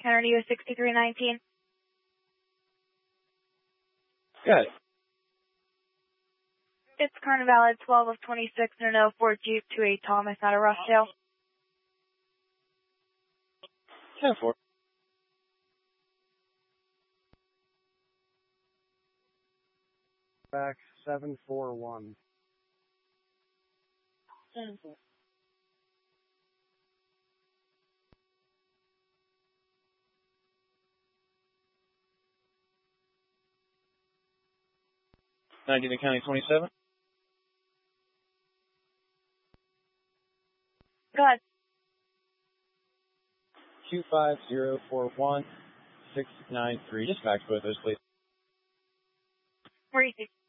Kennedy with 6319. Got it. It's Carnival 12 of 26 in an 04 Jeep 28 Thomas out of Roughdale. 10-4. Back 741. 10-4. County 27. Go ahead. 25041-693. Just fax both those, please. Where are you?